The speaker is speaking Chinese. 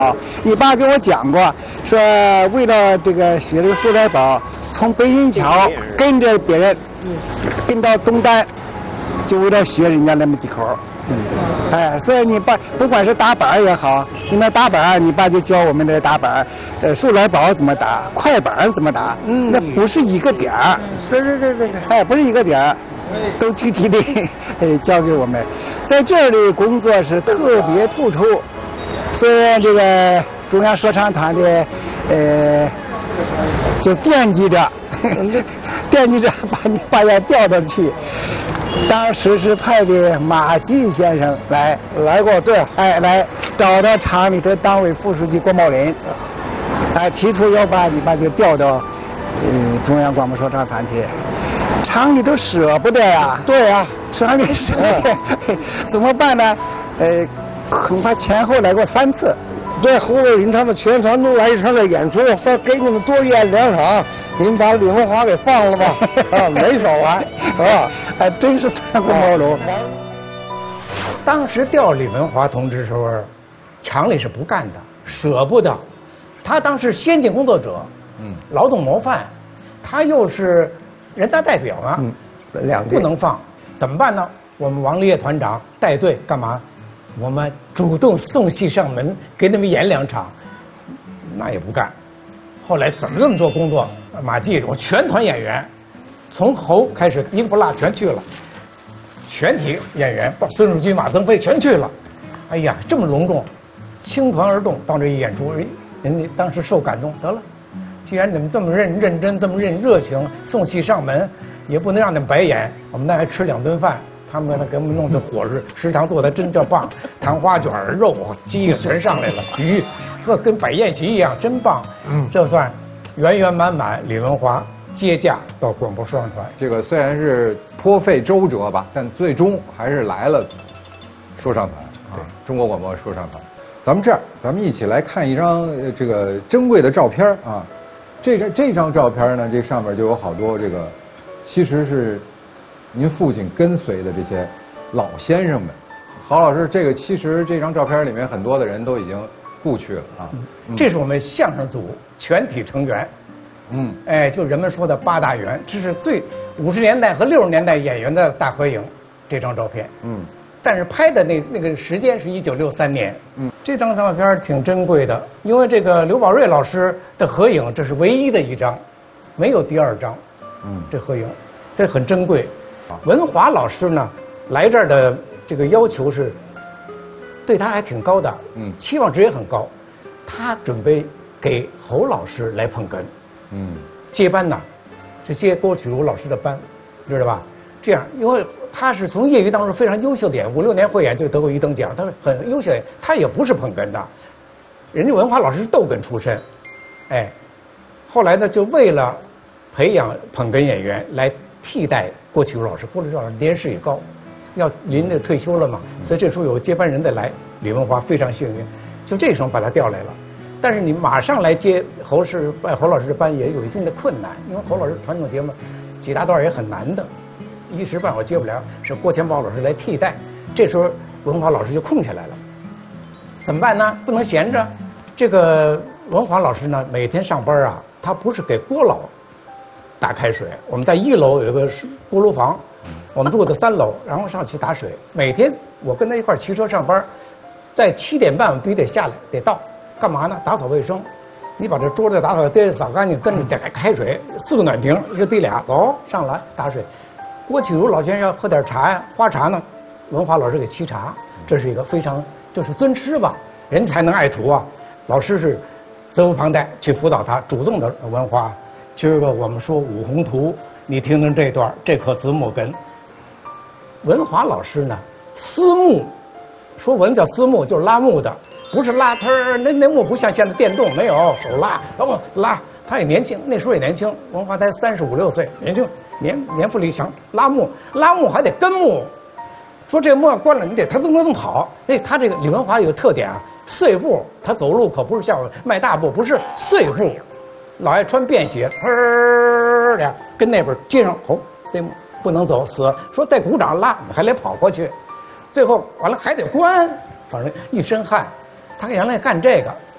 你爸跟我讲过，说为了这个学这个数来宝，从北新桥跟着别人，跟到东单，就为了学人家那么几口。所以你爸不管是打板也好，你们打板，你爸就教我们这打板，数来宝怎么打，快板怎么打，那不是一个点儿。对，不是一个点儿。都具体的教给我们，在这里工作是特别突出。虽然这个中央说唱团的就惦记着把你爸要调到去。当时是派的马季先生来过，对，来找到厂里头党委副书记郭茂林，提出要把你爸就调到中央广播说唱团去。厂里都舍不得呀，对呀，厂里舍不得，怎么办呢？恐怕前后来过3次。 这侯卫林他们全团都来一场这演出，说给你们多演2场，你们把李文华给放了吧，没少来， 还真是三顾茅庐。 当时调李文华同志的时候，厂里是不干的，舍不得。他当时先进工作者，劳动模范，他又是人大代表啊，不能放，怎么办呢？我们王立业团长带队干嘛？我们主动送戏上门，给他们演2场，那也不干。后来怎么这么做工作？马季我全团演员，从侯开始一个不落全去了，全体演员，孙汝军、马增飞全去了。哎呀，这么隆重，倾团而动，到这一演出，人家当时受感动，得了。既然你们这么认真，这么热情，送戏上门，也不能让你们白演。我们那还吃2顿饭，他们给我们弄的伙食堂做的真叫棒，糖花卷、肉、鸡全上来了，鱼，跟摆宴席一样，真棒。这算圆圆满满。李文华接驾到广播说唱团， 这个虽然是颇费周折吧，但最终还是来了说唱团，对，中国广播说唱团。咱们这样，咱们一起来看一张这个珍贵的照片啊。这张照片呢，这上面就有好多这个，其实是您父亲跟随的这些老先生们。郝老师，其实这张照片里面很多的人都已经故去了啊。 这是我们相声组全体成员。就人们说的8大员，这是最50年代和60年代演员的大合影。这张照片，但是拍的那个时间是1963年。这张照片挺珍贵的，因为这个刘宝瑞老师的合影，这是唯一的一张，没有第2张。这合影，这很珍贵。文华老师呢，来这儿的这个要求是，对他还挺高的，期望值也很高。他准备给侯老师来捧哏，接班呢，就接郭启儒老师的班，知道吧？这样，因为他是从业余当中非常优秀的演，5、6年汇演就得过1等奖，他是很优秀的。他也不是捧哏的，人家文华老师是逗哏出身，后来呢，就为了培养捧哏演员来替代郭启儒老师。郭启儒老师年事已高，要临着退休了嘛，所以这时候有接班人的来，李文华非常幸运，就这时候把他调来了。但是你马上来接侯老师的班也有一定的困难，因为侯老师传统节目几大段也很难的。一时半会儿接不了，是郭钱宝老师来替代。这时候文华老师就空下来了，怎么办呢？不能闲着。这个文华老师呢，每天上班啊，他不是给郭老打开水，我们在1楼有一个锅炉房，我们住的3楼，然后上去打水。每天我跟他一块骑车上班，在7点半我们必须得下来得到，干嘛呢？打扫卫生。你把这桌子打扫得扫干净，跟着开水，4个暖瓶，一个滴俩，走上来打水。郭启儒老先生要喝点茶呀，花茶呢，文华老师给沏茶，这是一个非常就是尊师吧，人才能爱徒啊。老师是责无旁贷去辅导他，主动的文华。今儿个我们说五宏图，你听听这段，这可子母哏。文华老师呢，丝木，说文叫丝木，就是拉木的，不是拉呲那木不像现在电动，没有手拉，然后拉，他也年轻，那时候也年轻，文华才35、6岁，年轻。年富力强，拉木还得跟木，说这木要关了，你得他都能跑。他这个李文华有个特点啊，碎步，他走路可不是像迈大步，不是碎步，老爱穿便鞋，呲儿的跟那边接上碎木不能走死，说带鼓掌拉，还得跑过去，最后完了还得关，反正一身汗。他原来干这个，